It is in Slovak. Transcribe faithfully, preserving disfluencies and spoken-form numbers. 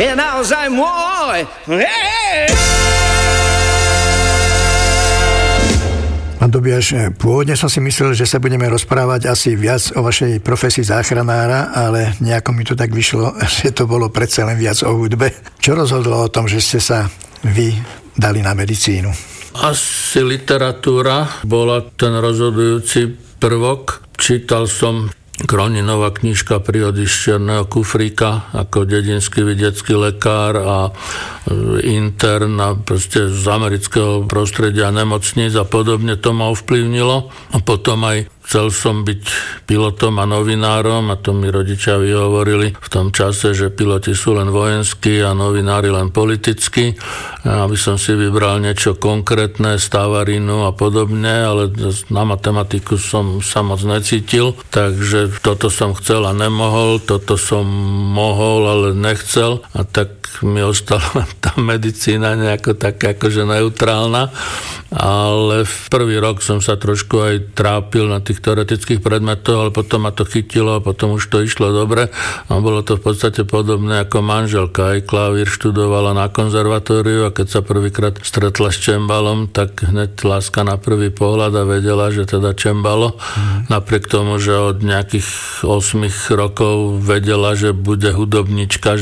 je naozaj môj. Hey! Pán Dobiaš, pôvodne som si myslel, že sa budeme rozprávať asi viac o vašej profesii záchranára, ale nejako mi to tak vyšlo, že to bolo predsa len viac o hudbe. Čo rozhodlo o tom, že ste sa vy dali na medicínu? Asi literatúra bola ten rozhodujúci prvok. Čítal som Kroninová knižka Prírody z čierneho kufríka ako dedinský vedecký lekár a intern a proste z amerického prostredia nemocníc a podobne to ma ovplyvnilo. A potom aj chcel som byť pilotom a novinárom a to mi rodičia vyhovorili v tom čase, že piloti sú len vojenskí a novinári len politickí. Aby som si vybral niečo konkrétne, stavarinu a podobne, ale na matematiku som sa moc necítil, takže toto som chcel a nemohol, toto som mohol, ale nechcel a tak mi ostala tá medicína nejako taká akože neutrálna, ale v prvý rok som sa trošku aj trápil na tých teoretických predmetoch, ale potom ma to chytilo a potom už to išlo dobre a bolo to v podstate podobné ako manželka. Aj klavír študovala na konzervatóriu a keď sa prvýkrát stretla s čembalom, tak hneď láska na prvý pohľad a vedela, že teda čembalo. Mm. Napriek tomu, že od nejakých osmých rokov vedela, že bude hudobnička,